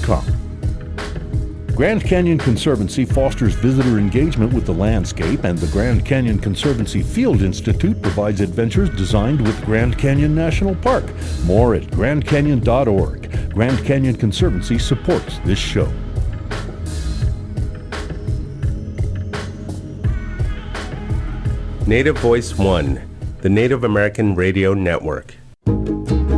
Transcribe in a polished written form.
GrandCanyonRadio.com. Grand Canyon Conservancy fosters visitor engagement with the landscape, and the Grand Canyon Conservancy Field Institute provides adventures designed with Grand Canyon National Park. More at grandcanyon.org. Grand Canyon Conservancy supports this show. Native Voice One, the Native American Radio Network.